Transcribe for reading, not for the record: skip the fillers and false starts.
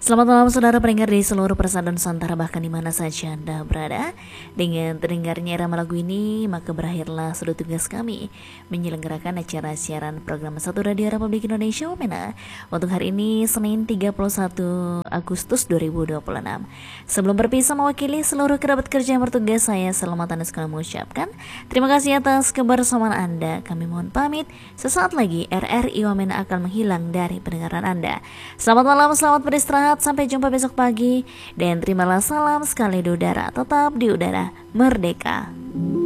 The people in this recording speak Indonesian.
Selamat malam saudara pendengar di seluruh persatuan Nusantara, bahkan di mana saja Anda berada. Dengan terdengarnya irama lagu ini, maka berakhirlah seluruh tugas kami menyelenggarakan acara siaran program Satu Radio Republik Indonesia Wamena untuk hari ini Senin 31 Agustus 2026. Sebelum berpisah mewakili seluruh kerabat kerja yang bertugas, saya selamat sekali mengucapkan terima kasih atas kebersamaan Anda. Kami mohon pamit, sesaat lagi RRI Wamena akan menghilang dari pendengaran Anda. Selamat malam, selamat beristirahat. Sampai jumpa besok pagi, dan terimalah salam sekali di udara, tetap di udara merdeka.